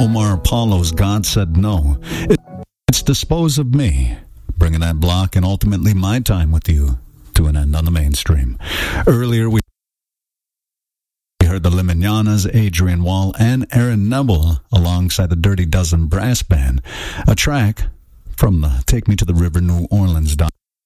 Omar Apollo's God Said No. It's Dispose of Me, bringing that block and ultimately my time with you to an end on the mainstream. Earlier, we heard the Limananas, Adrian Wall, and Aaron Neville alongside the Dirty Dozen Brass Band, a track from the Take Me to the River New Orleans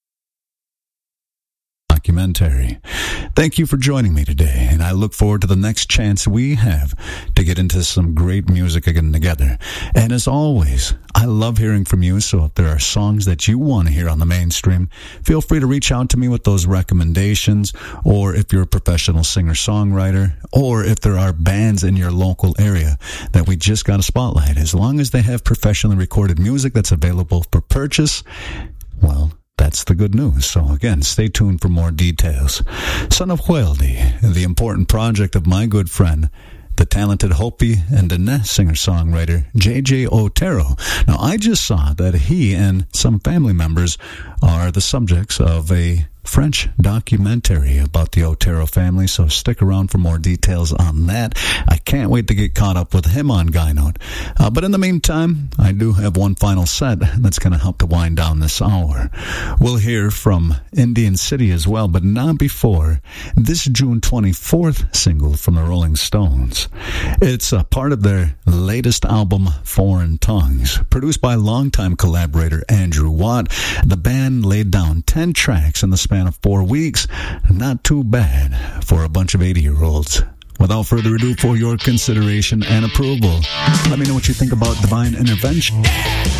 documentary. Thank you for joining me today, and I look forward to the next chance we have to get into some great music again together. And as always, I love hearing from you, so if there are songs that you want to hear on the mainstream, feel free to reach out to me with those recommendations, or if you're a professional singer-songwriter, or if there are bands in your local area that we just got a spotlight. As long as they have professionally recorded music that's available for purchase, well, that's the good news. So again, stay tuned for more details. Son of Hueldi, the important project of my good friend, the talented Hopi and Diné singer-songwriter J.J. Otero. Now, I just saw that he and some family members are the subjects of a French documentary about the Otero family, so stick around for more details on that. I can't wait to get caught up with him on Guy Note. But in the meantime, I do have one final set that's going to help to wind down this hour. We'll hear from Indian City as well, but not before this June 24th single from the Rolling Stones. It's a part of their latest album, Foreign Tongues. Produced by longtime collaborator Andrew Watt, the band laid down 10 tracks in the span of 4 weeks. Not too bad for a bunch of 80-year-olds. Without further ado, for your consideration and approval, let me know what you think about Divine Intervention.